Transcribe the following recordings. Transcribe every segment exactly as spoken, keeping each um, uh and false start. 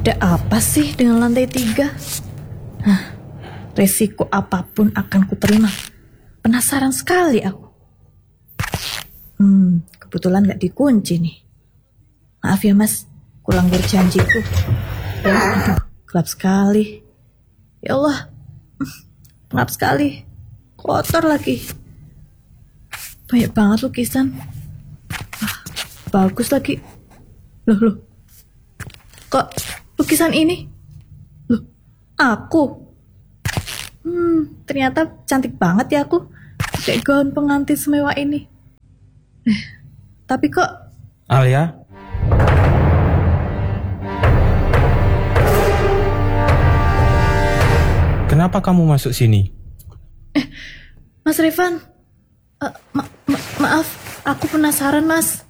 Ada apa sih dengan lantai tiga? Hah, resiko apapun akan kuterima. Penasaran sekali aku. Hmm, kebetulan gak dikunci nih. Maaf ya mas, kulanggar janjiku. Aduh, gelap sekali. Ya Allah, gelap sekali. Kotor lagi. Banyak banget lukisan. Ah, bagus lagi. Loh, loh. Kok lukisan ini? Loh, aku? Hmm, ternyata cantik banget ya aku. Pakai gaun pengantin semewah ini. Eh, tapi kok... Alia? Kenapa kamu masuk sini? Eh, Mas Revan, uh, ma- ma- maaf, aku penasaran mas.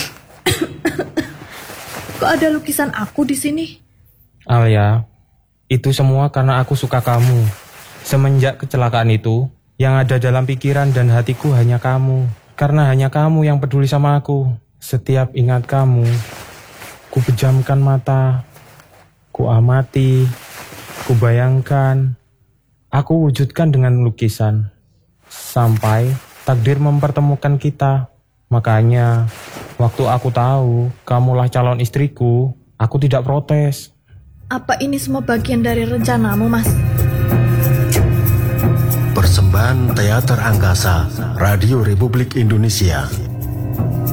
Kok ada lukisan aku di sini? Alia, itu semua karena aku suka kamu. Semenjak kecelakaan itu, yang ada dalam pikiran dan hatiku hanya kamu. Karena hanya kamu yang peduli sama aku. Setiap ingat kamu, ku pejamkan mata, ku amati, ku bayangkan, aku wujudkan dengan lukisan. Sampai takdir mempertemukan kita. Makanya, waktu aku tahu kamulah calon istriku, aku tidak protes. Apa ini semua bagian dari rencanamu, Mas? Persembahan Teater Angkasa, Radio Republik Indonesia.